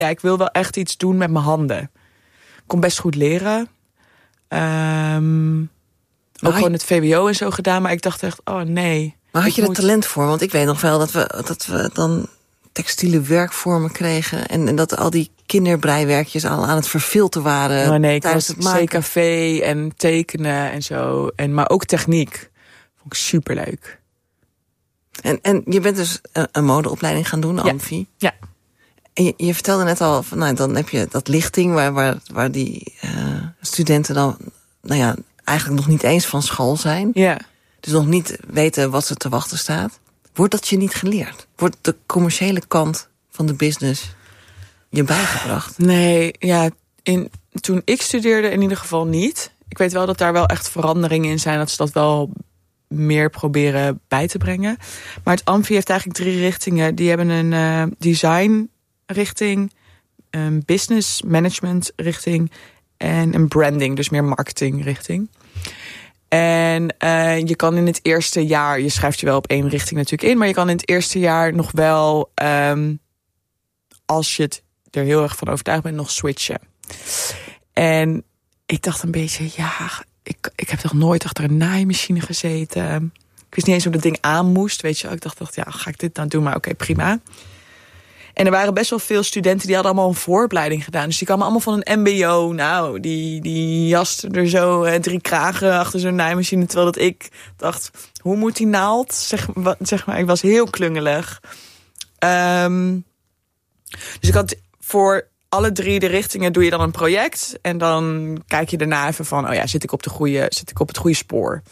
ik wil wel echt iets doen met mijn handen. Ik kon best goed leren. Ook gewoon het VWO en zo gedaan. Maar ik dacht echt, oh nee. Maar had je er talent voor? Want ik weet nog wel dat we dan textiele werkvormen kregen. En dat al die kinderbreiwerkjes al aan het verfilten waren. Oh nee, ik tijdens was het maken. CKV en tekenen en zo. Maar ook techniek. Vond ik superleuk. En je bent dus een modeopleiding gaan doen, Amfi. Ja. En je vertelde net al, dan heb je dat lichting waar die studenten dan eigenlijk nog niet eens van school zijn. Ja. Dus nog niet weten wat ze te wachten staat. Wordt dat je niet geleerd? Wordt de commerciële kant van de business je bijgebracht? Nee, ja, toen ik studeerde in ieder geval niet. Ik weet wel dat daar wel echt veranderingen in zijn. Dat ze dat wel meer proberen bij te brengen. Maar het Amfi heeft eigenlijk 3 richtingen. Die hebben een design richting, een business management richting en een branding, dus meer marketing richting. En je kan in het eerste jaar, je schrijft je wel op 1 richting natuurlijk in, maar je kan in het eerste jaar nog wel, als je het er heel erg van overtuigd bent, nog switchen. En ik dacht een beetje, ik heb toch nooit achter een naaimachine gezeten. Ik wist niet eens hoe dat ding aan moest, weet je. Ik dacht, ga ik dit nou doen? Maar oké, prima. En er waren best wel veel studenten die hadden allemaal een vooropleiding gedaan. Dus die kwamen allemaal van een mbo. Nou, die jasten er zo 3 kragen achter zo'n naaimachine. Terwijl dat ik dacht, hoe moet die naald? Zeg maar, ik was heel klungelig. Dus ik had voor alle 3 de richtingen doe je dan een project. En dan kijk je daarna even van, zit ik op het goede spoor?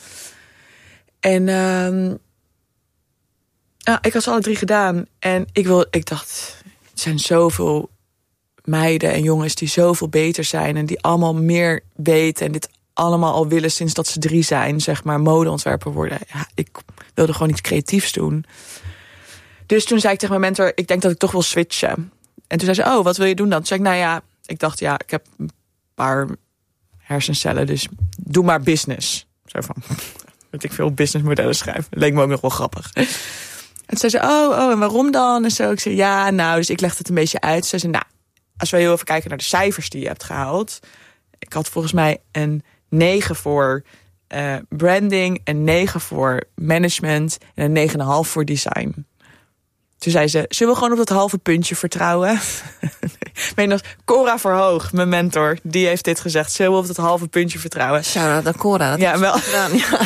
En ik had ze alle 3 gedaan. En ik dacht, er zijn zoveel meiden en jongens die zoveel beter zijn. En die allemaal meer weten. En dit allemaal al willen sinds dat ze 3 zijn. Zeg maar, modeontwerper worden. Ja, ik wilde gewoon iets creatiefs doen. Dus toen zei ik tegen mijn mentor, ik denk dat ik toch wil switchen. En toen zei ze, wat wil je doen dan? Toen zei ik, ik dacht, ik heb een paar hersencellen. Dus doe maar business. Zo van, dat ik veel businessmodellen schrijf. Leek me ook nog wel grappig. En toen zei ze, en waarom dan? En zo, ik zei, dus ik legde het een beetje uit. Ze zei, als we heel even kijken naar de cijfers die je hebt gehaald. Ik had volgens mij een 9 voor branding, een 9 voor management en een 9,5 voor design. Toen zei ze, zullen we gewoon op dat halve puntje vertrouwen? Weet nog, Cora Verhoog, mijn mentor, die heeft dit gezegd. Zullen we op dat halve puntje vertrouwen? Shout-out aan Cora. Dat ja, wel. Gedaan, ja.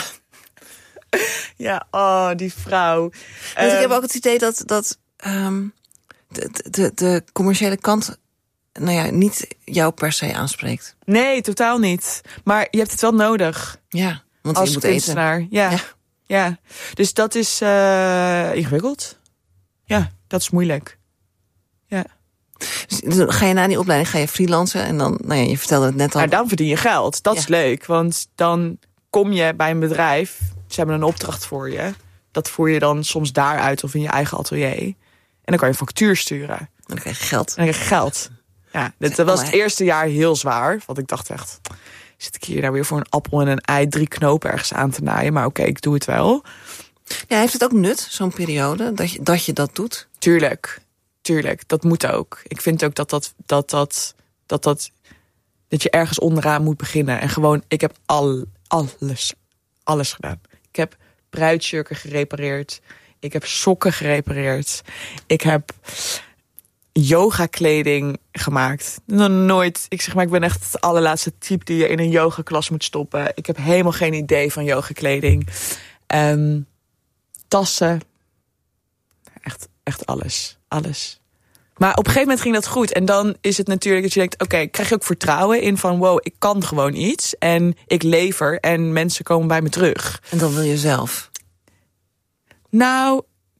Ja, die vrouw. Dus ik heb ook het idee dat de commerciële kant niet jou per se aanspreekt. Nee, totaal niet. Maar je hebt het wel nodig. Ja, want als je moet kunstenaar. eten. Ja. Dus dat is ingewikkeld. Ja, dat is moeilijk. Ja. Dus ga je na die opleiding freelancen en dan, je vertelde het net al. Maar dan verdien je geld. Dat is leuk, want dan kom je bij een bedrijf. Ze hebben een opdracht voor je. Dat voer je dan soms daaruit of in je eigen atelier. En dan kan je een factuur sturen. En dan krijg je geld. Ja, dat was het eerste jaar heel zwaar. Want ik dacht echt, zit ik hier nou weer voor een appel en een ei 3 knopen ergens aan te naaien. Maar oké, ik doe het wel. Ja, heeft het ook nut, zo'n periode, dat je dat doet? Tuurlijk, dat moet ook. Ik vind ook dat je ergens onderaan moet beginnen. En gewoon, ik heb alles gedaan. Ik heb bruidsjurken gerepareerd. Ik heb sokken gerepareerd. Ik heb yoga kleding gemaakt. Nog nooit. Ik ben echt het allerlaatste type die je in een yogaklas moet stoppen. Ik heb helemaal geen idee van yoga kleding. Tassen. Echt alles. Maar op een gegeven moment ging dat goed. En dan is het natuurlijk dat je denkt, oké, krijg je ook vertrouwen in van, wow, ik kan gewoon iets. En ik lever en mensen komen bij me terug. En dan wil je zelf? Nou,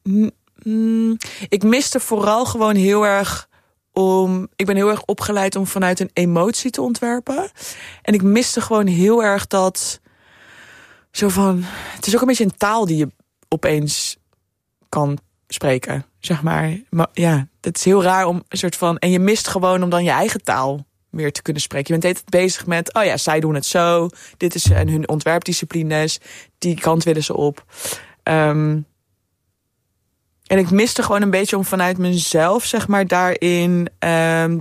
ik miste vooral gewoon heel erg ik ben heel erg opgeleid om vanuit een emotie te ontwerpen. En ik miste gewoon heel erg dat zo van, het is ook een beetje een taal die je opeens kan spreken, zeg maar. Maar ja, het is heel raar om een soort van, en je mist gewoon om dan je eigen taal meer te kunnen spreken. Je bent altijd bezig met, zij doen het zo. Dit is hun ontwerpdisciplines. Die kant willen ze op. En ik miste gewoon een beetje om vanuit mezelf, zeg maar, daarin